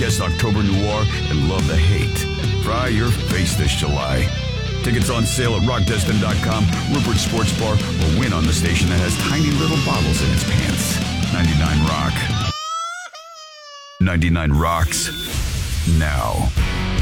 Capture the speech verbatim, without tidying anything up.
Outcast October Noir and Love the Hate. Fry your face this July. Tickets on sale at rock destin dot com, Rupert Sports Bar, or win on the station that has tiny little bottles in its pants. ninety-nine Rock. ninety-nine rocks now.